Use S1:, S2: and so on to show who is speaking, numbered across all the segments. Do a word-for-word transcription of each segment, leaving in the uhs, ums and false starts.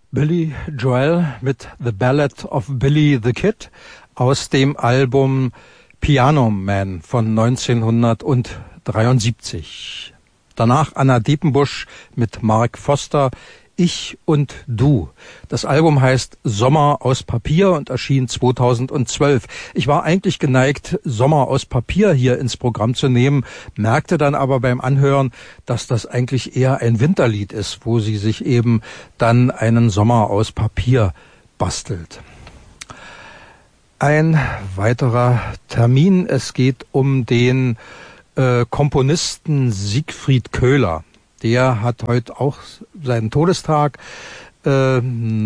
S1: Billy Joel mit The Ballad of Billy the Kid aus dem Album Piano Man von neunzehnhundertdreiundsiebzig. Danach Anna Diepenbusch mit Mark Foster, Ich und Du. Das Album heißt Sommer aus Papier und erschien zweitausendzwölf. Ich war eigentlich geneigt, Sommer aus Papier hier ins Programm zu nehmen, merkte dann aber beim Anhören, dass das eigentlich eher ein Winterlied ist, wo sie sich eben dann einen Sommer aus Papier bastelt. Ein weiterer Termin, es geht um den äh, Komponisten Siegfried Köhler. Der hat heute auch seinen Todestag, äh,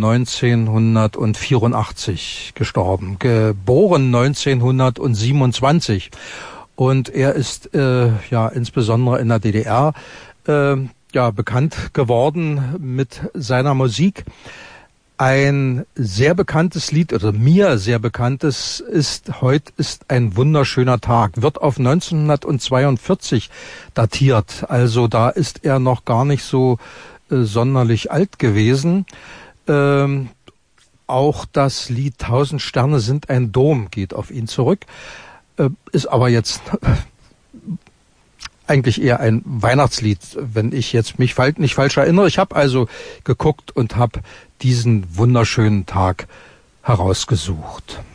S1: neunzehnhundertvierundachtzig gestorben, geboren neunzehnhundertsiebenundzwanzig. Und er ist äh, ja insbesondere in der D D R äh, ja bekannt geworden mit seiner Musik. Ein sehr bekanntes Lied, oder mir sehr bekanntes, ist Heute ist ein wunderschöner Tag, wird auf neunzehnhundertzweiundvierzig datiert. Also da ist er noch gar nicht so äh, sonderlich alt gewesen. Ähm, auch das Lied Tausend Sterne sind ein Dom geht auf ihn zurück, äh, ist aber jetzt eigentlich eher ein Weihnachtslied, wenn ich jetzt mich nicht falsch erinnere. Ich habe also geguckt und habe diesen wunderschönen Tag herausgesucht.